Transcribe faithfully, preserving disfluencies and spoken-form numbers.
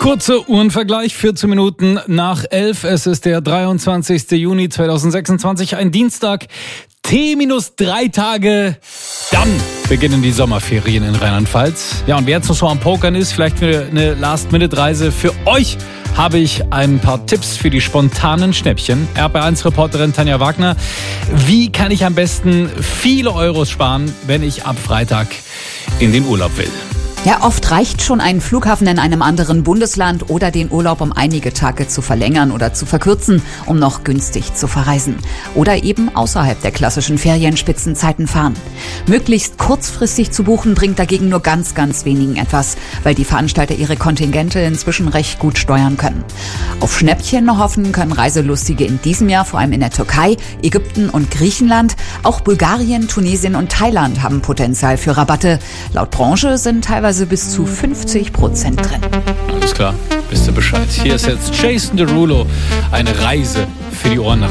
Kurzer Uhrenvergleich, vierzehn Minuten nach elf. Es ist der dreiundzwanzigster Juni zweitausendsechsundzwanzig, ein Dienstag. T minus drei Tage, dann beginnen die Sommerferien in Rheinland-Pfalz. Ja, und wer jetzt noch so am Pokern ist, vielleicht für eine Last-Minute-Reise für euch, habe ich ein paar Tipps für die spontanen Schnäppchen. R B eins Reporterin Tanja Wagner, wie kann ich am besten viele Euros sparen, wenn ich ab Freitag in den Urlaub will? Ja, oft reicht schon ein Flughafen in einem anderen Bundesland oder den Urlaub um einige Tage zu verlängern oder zu verkürzen, um noch günstig zu verreisen. Oder eben außerhalb der klassischen Ferienspitzenzeiten fahren. Möglichst kurzfristig zu buchen bringt dagegen nur ganz, ganz wenigen etwas, weil die Veranstalter ihre Kontingente inzwischen recht gut steuern können. Auf Schnäppchen hoffen können Reiselustige in diesem Jahr vor allem in der Türkei, Ägypten und Griechenland. Auch Bulgarien, Tunesien und Thailand haben Potenzial für Rabatte. Laut Branche sind teilweise bis zu fünfzig Prozent drin. Alles klar, wisst ihr Bescheid. Hier ist jetzt Jason Derulo, eine Reise für die Ohren.